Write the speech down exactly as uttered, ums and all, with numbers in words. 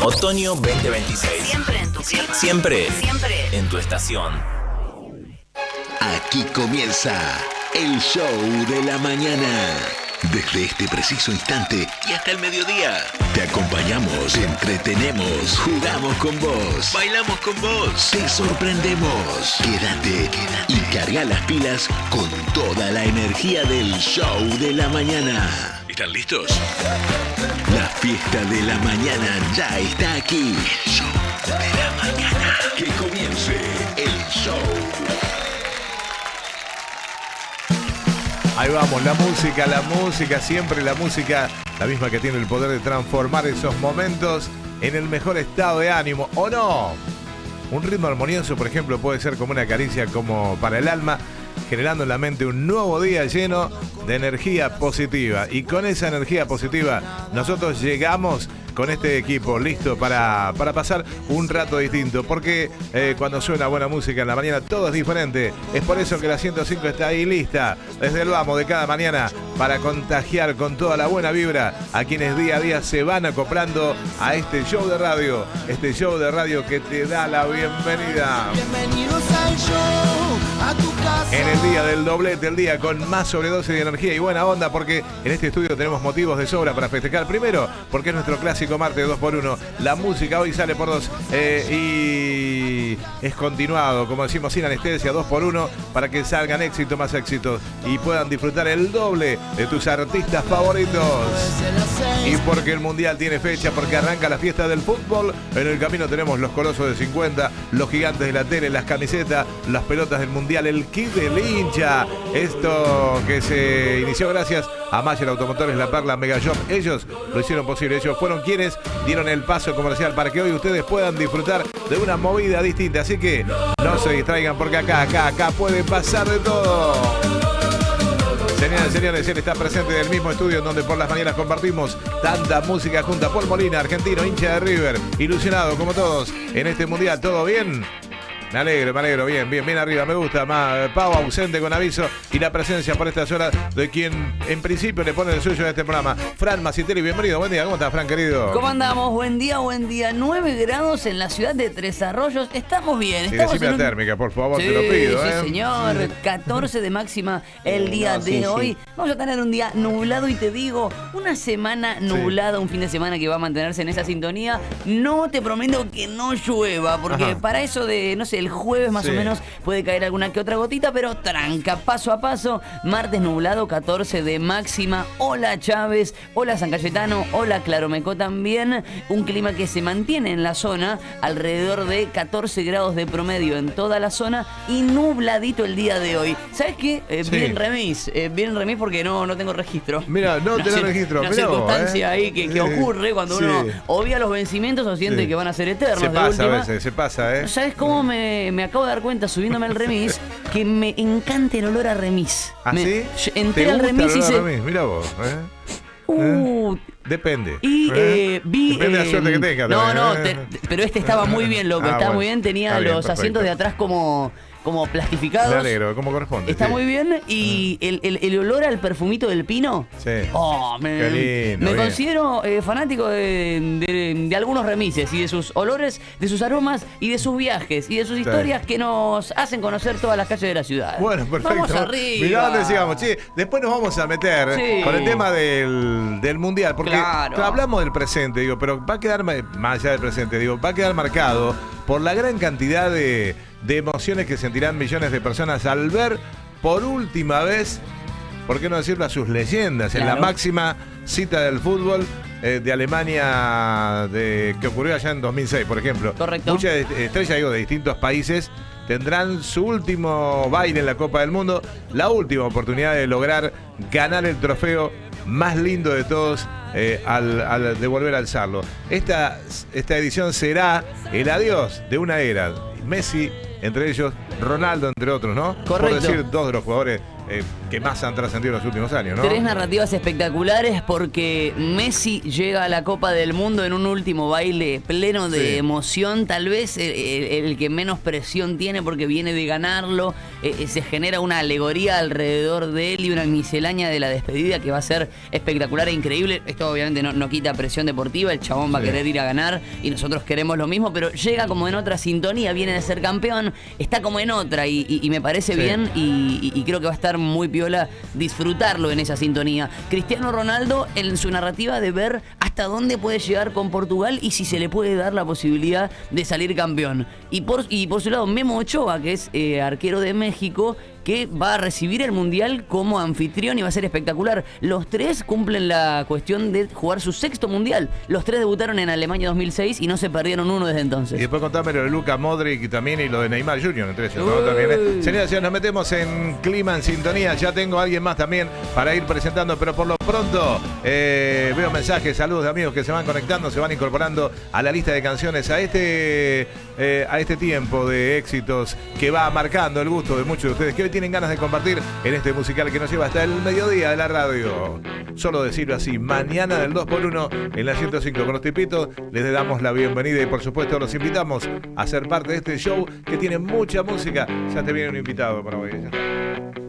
Otoño veinte veintiséis. Siempre en tu clima. Siempre, Siempre en tu estación. Aquí comienza el show de la mañana. Desde este preciso instante y hasta el mediodía, te acompañamos, te entretenemos, jugamos con vos, bailamos con vos, te sorprendemos. Quédate, quédate y carga las pilas con toda la energía del show de la mañana. ¿Están listos? La fiesta de la mañana ya está aquí. El show de la mañana. Que comience el show. Ahí vamos, la música, la música, siempre la música, la misma que tiene el poder de transformar esos momentos en el mejor estado de ánimo, ¿o no? Un ritmo armonioso, por ejemplo, puede ser como una caricia como para el alma, generando en la mente un nuevo día lleno de energía positiva. Y con esa energía positiva, nosotros llegamos con este equipo listo para, para pasar un rato distinto, porque eh, cuando suena buena música en la mañana todo es diferente. Es por eso que la ciento cinco está ahí lista desde el vamos de cada mañana para contagiar con toda la buena vibra a quienes día a día se van acoplando a este show de radio, este show de radio que te da la bienvenida. Bienvenidos al show, a tu casa. En el día del doblete, el día con más sobredosis de energía y buena onda, porque en este estudio tenemos motivos de sobra para festejar. Primero, porque es nuestro clásico martes dos por uno. La música hoy sale por dos eh, y es continuado, como decimos, sin anestesia, dos por uno, para que salgan éxito más éxitos y puedan disfrutar el doble de tus artistas favoritos. Y porque el Mundial tiene fecha, porque arranca la fiesta del fútbol. En el camino tenemos los colosos de cincuenta, los gigantes de la tele, las camisetas, las pelotas del Mundial, el kit del hincha. Esto que se inició gracias a Mayer Automotores, La Perla, Mega Shop. Ellos lo hicieron posible. Ellos fueron quienes dieron el paso comercial para que hoy ustedes puedan disfrutar de una movida distinta. Así que no se distraigan, porque acá, acá, acá puede pasar de todo. Señoras y señores, él está presente del mismo estudio en donde por las mañanas compartimos tanta música junta. Paul Molina, argentino, hincha de River, ilusionado como todos en este Mundial. ¿Todo bien? Me alegro, me alegro, bien, bien, bien arriba, me gusta. Más Pau ausente con aviso y la presencia por estas horas de quien en principio le pone el suyo a este programa, Fran Masitelli. Bienvenido, buen día, ¿cómo estás, Fran, querido? ¿Cómo andamos? Buen día, buen día. nueve grados en la ciudad de Tres Arroyos. Estamos bien. Sí, estamos decime en la un... térmica, por favor, sí, te lo pido. Sí, ¿eh? señor. catorce de máxima el día no, sí, de sí. hoy. Vamos a tener un día nublado y te digo, una semana nublada, sí. Un fin de semana que va a mantenerse en esa sintonía. No te prometo que no llueva, porque Ajá. para eso de, no sé, el jueves más sí. o menos puede caer alguna que otra gotita, pero tranca, paso a paso. Martes nublado, catorce de máxima. Hola Chávez, hola San Cayetano, hola Claromecó también. Un clima que se mantiene en la zona, alrededor de catorce grados de promedio en toda la zona y nubladito el día de hoy. ¿Sabes qué? Eh, sí. Bien remis, eh, bien remis porque no, no tengo registro. Mira, no una tenés registro. Una Mirá circunstancia vos, ¿eh? ahí que, que ocurre cuando sí. uno obvia los vencimientos o siente sí. que van a ser eternos. Se de pasa última. a veces, se pasa, ¿eh? ¿Sabes cómo me, me acabo de dar cuenta subiéndome al remis? Que me encanta el olor a remis. ¿Ah, me, sí? Entré al remis y se... Mira vos, ¿eh? Uh, ¿Eh? Depende. Y eh, vi. Depende de eh, la suerte que tenga. No, no, ¿eh? te, pero este estaba muy bien, loco. Ah, estaba bueno. muy bien. Tenía Está bien, los perfecto. asientos de atrás como. Como plastificados. Me alegro, como corresponde. Está sí. muy bien. Y mm. el, el, el olor al perfumito del pino. Sí. Oh, me, Qué lindo, me bien. considero eh, fanático de, de, de algunos remises y de sus olores, de sus aromas y de sus viajes y de sus historias sí. que nos hacen conocer todas las calles de la ciudad. Bueno, perfecto. Vamos arriba. Mirá dónde sigamos. Che, después nos vamos a meter sí. con el tema del, del Mundial. Porque claro. hablamos del presente, digo, pero va a quedar, más allá del presente, digo, va a quedar marcado por la gran cantidad de. de emociones que sentirán millones de personas al ver por última vez, ¿por qué no decirlo?, a sus leyendas claro. en la máxima cita del fútbol eh, de Alemania de, que ocurrió allá en dos mil seis, por ejemplo. Correcto. Muchas estrellas, digo, de distintos países tendrán su último baile en la Copa del Mundo, la última oportunidad de lograr ganar el trofeo más lindo de todos eh, al, al de volver a alzarlo. Esta, esta edición será el adiós de una era. Messi, entre ellos Ronaldo, entre otros, ¿no? Correcto. Por decir dos de los jugadores eh, que más han trascendido en los últimos años, ¿no? Tres narrativas espectaculares porque Messi llega a la Copa del Mundo en un último baile pleno de Sí. emoción, tal vez el, el- el que menos presión tiene porque viene de ganarlo, eh, se genera una alegoría alrededor de él y una miscelánea de la despedida que va a ser espectacular e increíble. Esto obviamente no, no quita presión deportiva, el chabón va a Sí. querer ir a ganar y nosotros queremos lo mismo, pero llega como en otra sintonía, viene de ser campeón, está como en otra y, y- y me parece Sí. bien y, y- y creo que va a estar muy piola disfrutarlo en esa sintonía. Cristiano Ronaldo en su narrativa de ver hasta dónde puede llegar con Portugal y si se le puede dar la posibilidad de salir campeón. Y por, y por su lado Memo Ochoa, que es eh, arquero de México, que va a recibir el Mundial como anfitrión y va a ser espectacular. Los tres cumplen la cuestión de jugar su sexto Mundial. Los tres debutaron en Alemania dos mil seis y no se perdieron uno desde Y entonces. después contame lo de Luka Modric y también y lo de Neymar junior entre ellos, ¿no? Uy. También, ¿eh? Señoras y señores, nos metemos en clima, en sintonía. Ya tengo a alguien más también para ir presentando, pero por lo pronto eh, veo mensajes, saludos de amigos que se van conectando, se van incorporando a la lista de canciones, a este, eh, a este tiempo de éxitos que va marcando el gusto de muchos de ustedes que hoy tienen ganas de compartir en este musical que nos lleva hasta el mediodía de la radio. Solo decirlo así, mañana del dos por uno en la ciento cinco con los tipitos, les damos la bienvenida y por supuesto los invitamos a ser parte de este show que tiene mucha música. Ya te viene un invitado para hoy.